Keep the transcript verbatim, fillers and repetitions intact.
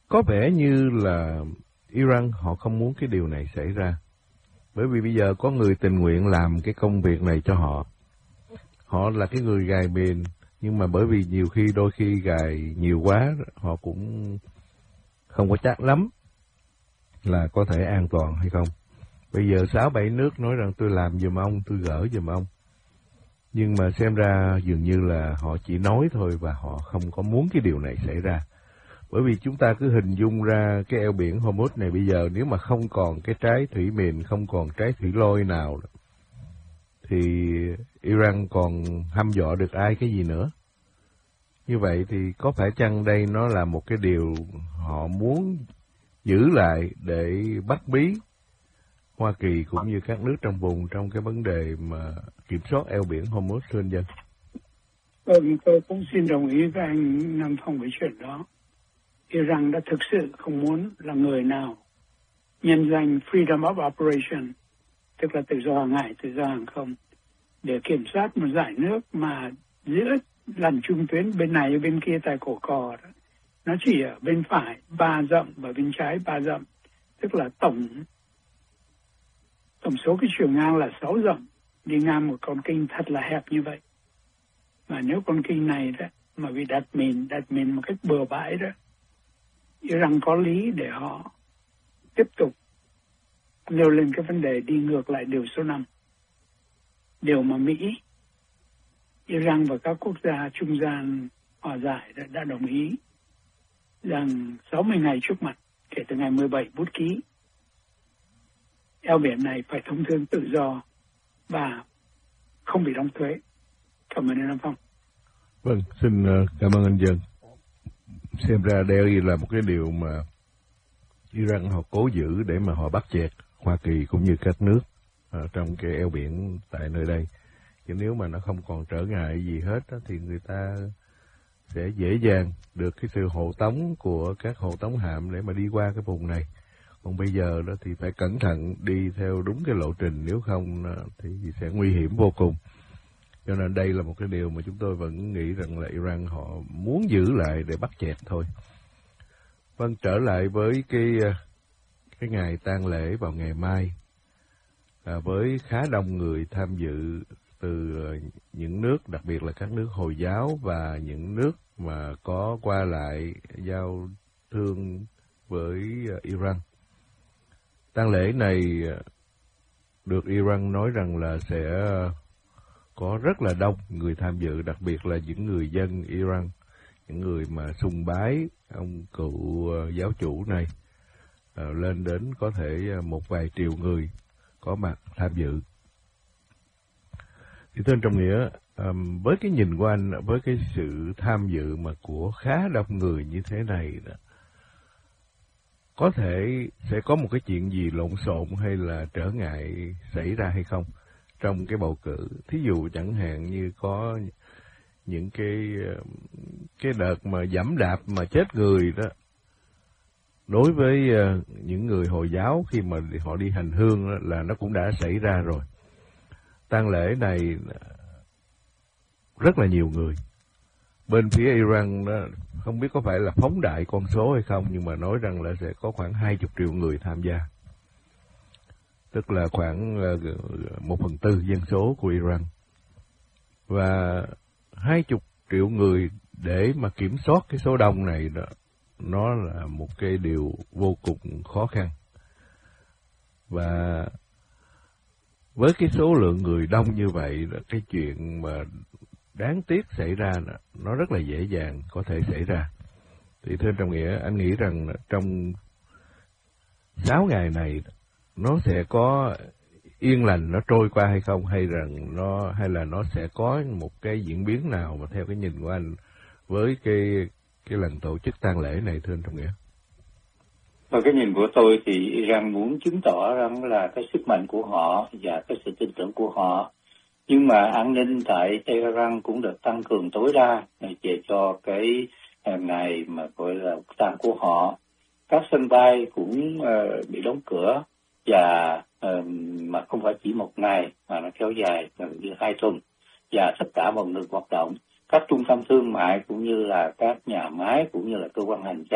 Có vẻ như là Iran họ không muốn cái điều này xảy ra. Bởi vì bây giờ có người tình nguyện làm cái công việc này cho họ. Họ là cái người gài mìn, nhưng mà bởi vì nhiều khi đôi khi gài nhiều quá, họ cũng không có chắc lắm là có thể an toàn hay không. Bây giờ sáu bảy nước nói rằng tôi làm giùm ông, tôi gỡ giùm ông. Nhưng mà xem ra dường như là họ chỉ nói thôi và họ không có muốn cái điều này xảy ra. Bởi vì chúng ta cứ hình dung ra cái eo biển Hormuz này bây giờ nếu mà không còn cái trái thủy mìn, không còn trái thủy lôi nào, thì Iran còn hăm dọa được ai cái gì nữa. Như vậy thì có phải chăng đây nó là một cái điều họ muốn giữ lại để bắt bí Hoa Kỳ cũng như các nước trong vùng trong cái vấn đề mà kiểm soát eo biển Hormuz, thưa anh Dân? Vâng, tôi cũng xin đồng ý với anh Nam Phong với chuyện đó. Iran đã thực sự không muốn là người nào nhân danh Freedom of Operation, tức là tự do hàng hải, tự do hàng không, để kiểm soát một dải nước mà giữa lằn trung tuyến bên này và bên kia tại cổ cò đó, nó chỉ ở bên phải ba dặm và bên trái ba dặm, tức là tổng tổng số cái chiều ngang là sáu dặm, đi ngang một con kênh thật là hẹp như vậy. Mà nếu con kênh này đó mà bị đặt mìn, đặt mìn một cách bừa bãi đó, Iran có lý để họ tiếp tục nêu lên cái vấn đề đi ngược lại điều số năm. Điều mà Mỹ, Iran và các quốc gia trung gian hòa giải đã, đã đồng ý rằng sáu mươi ngày trước mặt kể từ ngày mười bảy bút ký, eo biển này phải thông thương tự do và không bị đóng thuế. Cảm ơn anh Phong. Vâng, xin cảm ơn anh Dân. Xem ra đây là một cái điều mà Iran họ cố giữ để mà họ bắt chẹt Hoa Kỳ cũng như các nước ở trong cái eo biển tại nơi đây. Chứ nếu mà nó không còn trở ngại gì hết đó, thì người ta sẽ dễ dàng được cái sự hộ tống của các hộ tống hạm để mà đi qua cái vùng này. Còn bây giờ đó thì phải cẩn thận đi theo đúng cái lộ trình, nếu không thì sẽ nguy hiểm vô cùng. Cho nên đây là một cái điều mà chúng tôi vẫn nghĩ rằng là Iran họ muốn giữ lại để bắt chẹt thôi. Vâng, trở lại với cái cái ngày tang lễ vào ngày mai, à, với khá đông người tham dự từ những nước, đặc biệt là các nước Hồi giáo và những nước mà có qua lại giao thương với Iran. Tang lễ này được Iran nói rằng là sẽ có rất là đông người tham dự, đặc biệt là những người dân Iran, những người mà sùng bái ông cựu giáo chủ này, lên đến có thể một vài triệu người có mặt tham dự. Thì thưa anh Trọng Nghĩa, um, với cái nhìn của anh, với cái sự tham dự mà của khá đông người như thế này đó, có thể sẽ có một cái chuyện gì lộn xộn hay là trở ngại xảy ra hay không trong cái bầu cử? Thí dụ chẳng hạn như có những cái cái đợt mà giẫm đạp mà chết người đó, đối với những người Hồi giáo khi mà họ đi hành hương đó, là nó cũng đã xảy ra rồi. Tang lễ này rất là nhiều người. Bên phía Iran đó, không biết có phải là phóng đại con số hay không, nhưng mà nói rằng là sẽ có khoảng hai mươi triệu người tham gia. Tức là khoảng một phần tư dân số của Iran. Và hai mươi triệu người để mà kiểm soát cái số đông này đó, nó là một cái điều vô cùng khó khăn. Và với cái số lượng người đông như vậy, cái chuyện mà đáng tiếc xảy ra nó rất là dễ dàng có thể xảy ra. Thì thưa Trọng Nghĩa, anh nghĩ rằng trong sáu ngày này nó sẽ có yên lành nó trôi qua hay không, hay rằng nó hay là nó sẽ có một cái diễn biến nào mà theo cái nhìn của anh với cái cái lần tổ chức tang lễ này, thưa anh Trọng Nghĩa? Và cái nhìn của tôi thì Iran muốn chứng tỏ rằng là cái sức mạnh của họ và cái sự tin tưởng của họ. Nhưng mà an ninh tại Tehran cũng được tăng cường tối đa về cho cái ngày mà gọi là tang của họ. Các sân bay cũng uh, bị đóng cửa và uh, mà không phải chỉ một ngày mà nó kéo dài gần như hai tuần, và tất cả mọi người hoạt động. Các trung tâm thương mại cũng như là các nhà máy cũng như là cơ quan hành chính